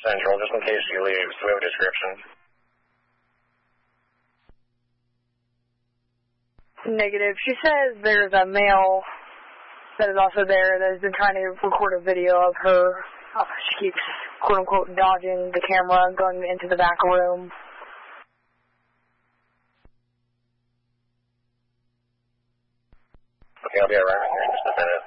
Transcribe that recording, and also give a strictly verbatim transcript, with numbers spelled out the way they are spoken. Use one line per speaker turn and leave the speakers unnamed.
Central, just in case she leaves. Do we have a description?
Negative. She says there's a male that is also there that has been trying to record a video of her. Oh, she keeps, quote-unquote, dodging the camera and going into the back room.
Okay, I'll be around here in just a minute.